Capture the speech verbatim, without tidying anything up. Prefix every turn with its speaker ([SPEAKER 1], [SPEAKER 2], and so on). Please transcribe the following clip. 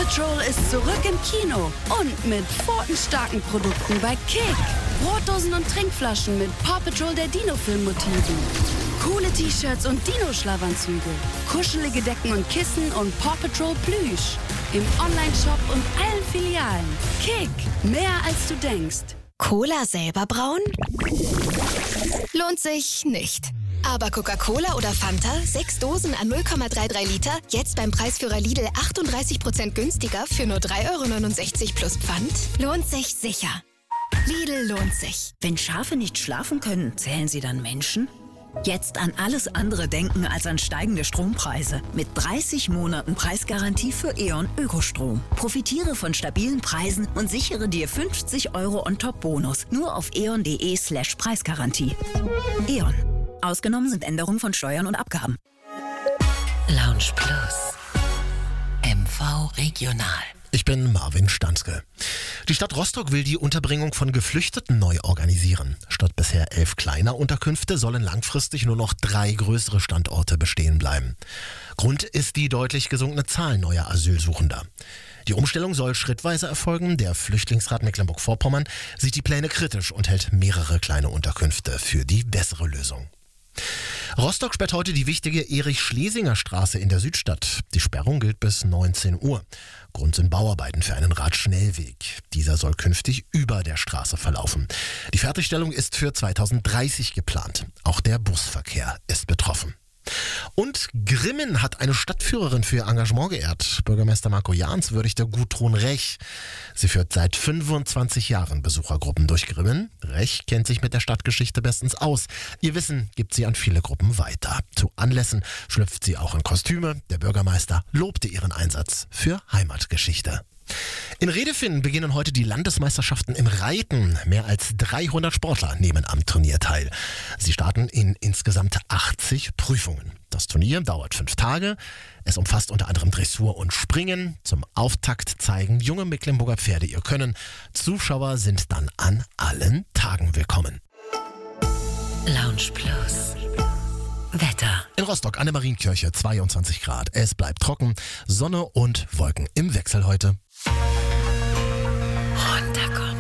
[SPEAKER 1] Paw Patrol ist zurück im Kino und mit pfotenstarken Produkten bei Kick. Brotdosen und Trinkflaschen mit Paw Patrol der Dino-Film-Motiven. Coole T-Shirts und Dino-Schlafanzüge. Kuschelige Decken und Kissen und Paw Patrol Plüsch. Im Online-Shop und allen Filialen. Kick, mehr als du denkst.
[SPEAKER 2] Cola selber brauen? Lohnt sich nicht. Aber Coca-Cola oder Fanta, sechs Dosen an null Komma dreiunddreißig Liter, jetzt beim Preisführer Lidl achtunddreißig Prozent günstiger für nur drei Euro neunundsechzig plus Pfand, lohnt sich sicher. Lidl lohnt sich.
[SPEAKER 3] Wenn Schafe nicht schlafen können, zählen sie dann Menschen? Jetzt an alles andere denken als an steigende Strompreise. Mit dreißig Monaten Preisgarantie für E.ON Ökostrom. Profitiere von stabilen Preisen und sichere dir fünfzig Euro on top Bonus. Nur auf eon.de slash Preisgarantie. E.ON. Ausgenommen sind Änderungen von Steuern und Abgaben.
[SPEAKER 4] Lounge Plus. M V Regional.
[SPEAKER 5] Ich bin Marvin Stanzke. Die Stadt Rostock will die Unterbringung von Geflüchteten neu organisieren. Statt bisher elf kleiner Unterkünfte sollen langfristig nur noch drei größere Standorte bestehen bleiben. Grund ist die deutlich gesunkene Zahl neuer Asylsuchender. Die Umstellung soll schrittweise erfolgen. Der Flüchtlingsrat Mecklenburg-Vorpommern sieht die Pläne kritisch und hält mehrere kleine Unterkünfte für die bessere Lösung. Rostock sperrt heute die wichtige Erich-Schlesinger-Straße in der Südstadt. Die Sperrung gilt bis neunzehn Uhr. Grund sind Bauarbeiten für einen Radschnellweg. Dieser soll künftig über der Straße verlaufen. Die Fertigstellung ist für zweitausenddreißig geplant. Auch der Busverkehr ist betroffen. Und Grimmen hat eine Stadtführerin für ihr Engagement geehrt. Bürgermeister Marco Jahns würdigte Gudrun Rech. Sie führt seit fünfundzwanzig Jahren Besuchergruppen durch Grimmen. Rech kennt sich mit der Stadtgeschichte bestens aus. Ihr Wissen gibt sie an viele Gruppen weiter. Zu Anlässen schlüpft sie auch in Kostüme. Der Bürgermeister lobte ihren Einsatz für Heimatgeschichte. In Redefinn beginnen heute die Landesmeisterschaften im Reiten. Mehr als dreihundert Sportler nehmen am Turnier teil. Sie starten in insgesamt achtzig Prüfungen. Das Turnier dauert fünf Tage. Es umfasst unter anderem Dressur und Springen. Zum Auftakt zeigen junge Mecklenburger Pferde ihr Können. Zuschauer sind dann an allen Tagen willkommen.
[SPEAKER 4] Lounge Plus. Wetter.
[SPEAKER 5] In Rostock an der Marienkirche zweiundzwanzig Grad. Es bleibt trocken, Sonne und Wolken im Wechsel heute.
[SPEAKER 4] Runterkommen.